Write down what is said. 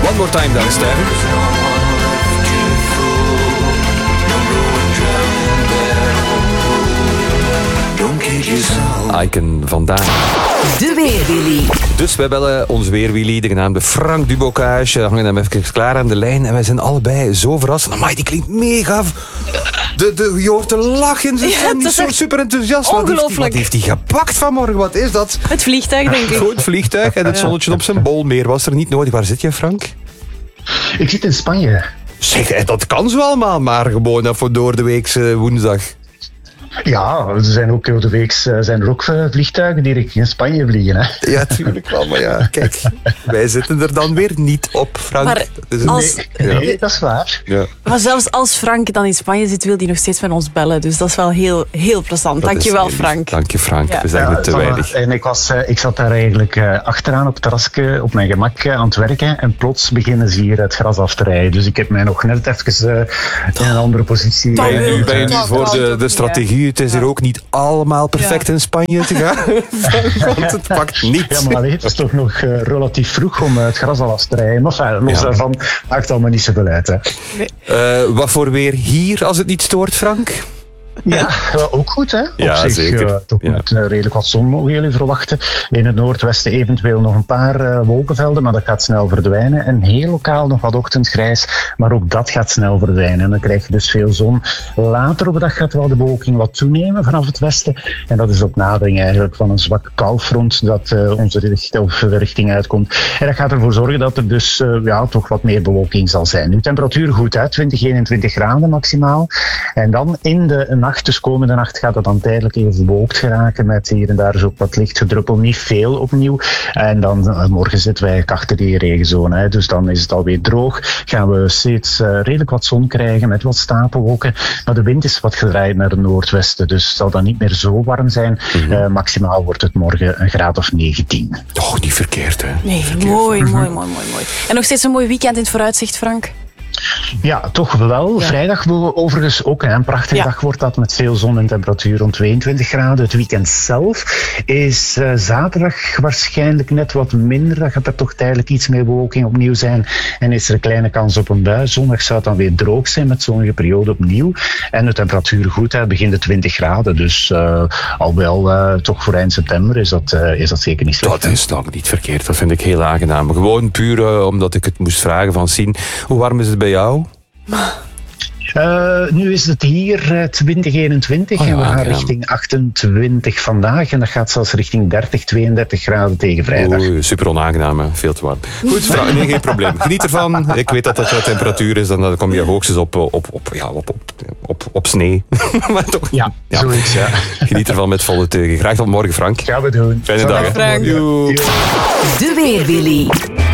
One more time dan, Stijn. Icon vandaag. De Weerwilly. Dus wij bellen onze Weerwilly, de genaamde Frank Dubocage. Hangen hem even klaar aan de lijn. En wij zijn allebei zo verrast. Amai, die klinkt mega. Je hoort de lach in zijn stem. Die is zo super enthousiast. Ongelooflijk. Wat heeft hij gepakt vanmorgen? Wat is dat? Het vliegtuig, denk ik. Gewoon het vliegtuig en het zonnetje op zijn bol. Meer was er niet nodig. Waar zit je, Frank? Ik zit in Spanje. Zeg, dat kan zo allemaal, maar gewoon even door de weekse woensdag. Ja, er zijn ook door de week zijn er ook vliegtuigen die richting Spanje vliegen. Hè? Ja, tuurlijk wel. Maar ja, kijk, wij zitten er dan weer niet op, Frank. Maar Dat is Nee, dat is waar. Ja. Maar zelfs als Frank dan in Spanje zit, wil hij nog steeds met ons bellen. Dus dat is wel heel, heel plezant. Dankjewel, Frank. Dank je, Frank. Ja. We zijn er te weinig. En ik zat daar eigenlijk achteraan op het terrasje op mijn gemak aan het werken. En plots beginnen ze hier het gras af te rijden. Dus ik heb mij nog net even in een andere positie... Dat wil Ben je nu dat voor kan de niet, strategie? Het is er ook niet allemaal perfect in Spanje te gaan. Want het pakt niet. Ja, maar allee, het is toch nog relatief vroeg om het gras al af te rijden. Maar los daarvan maakt allemaal niet zoveel uit. Hè. Wat voor weer hier, als het niet stoort, Frank? Ja, ook goed hè. Ja, op zich zeker. toch Ja. met redelijk wat zon mogen jullie verwachten. In het noordwesten eventueel nog een paar wolkenvelden, maar dat gaat snel verdwijnen. En heel lokaal nog wat ochtendgrijs, maar ook dat gaat snel verdwijnen. En dan krijg je dus veel zon. Later op de dag gaat wel de bewolking wat toenemen vanaf het westen. En dat is op nadering eigenlijk van een zwak koufront dat onze richting uitkomt. En dat gaat ervoor zorgen dat er dus toch wat meer bewolking zal zijn. Nu temperatuur goed uit, 20, 21 graden maximaal. En dan in de nacht, dus komende nacht, gaat het dan tijdelijk even bewolkt geraken met hier en daar is ook wat licht gedruppel, niet veel opnieuw. En dan morgen zitten wij achter die regenzone. Hè. Dus dan is het alweer droog. Gaan we steeds redelijk wat zon krijgen met wat stapelwolken. Maar de wind is wat gedraaid naar het noordwesten, dus het zal dan niet meer zo warm zijn. Maximaal wordt het morgen een graad of 19. Toch niet verkeerd, hè? Nee, mooi. En nog steeds een mooi weekend in het vooruitzicht, Frank. Ja, toch wel. Ja. Vrijdag overigens ook. Een prachtige dag wordt dat met veel zon en temperatuur rond 22 graden. Het weekend zelf is zaterdag waarschijnlijk net wat minder. Dan gaat er toch tijdelijk iets meer bewolking opnieuw zijn. En is er een kleine kans op een bui. Zondag zou het dan weer droog zijn met zonnige periode opnieuw. En de temperatuur goed uit, begint de 20 graden. Dus al wel toch voor eind september is dat zeker niet slecht. Dat is nog niet verkeerd. Dat vind ik heel aangenaam. Gewoon puur omdat ik het moest vragen van Sien. Hoe warm is het bij jou? Nu is het hier 2021 en we gaan richting 28 vandaag. En dat gaat zelfs richting 30, 32 graden tegen vrijdag. Oei, super onaangenaam, hè. Veel te warm. Goed, Frank, nee, geen probleem. Geniet ervan. Ik weet dat dat de temperatuur is, dan kom je hoogstens op snee. Maar toch. Ja, zoiets, ja. Geniet ervan met volle teugen. Graag tot morgen, Frank. Gaan we doen. Fijne dag, hè. Frank. Joe. De Weerwilly.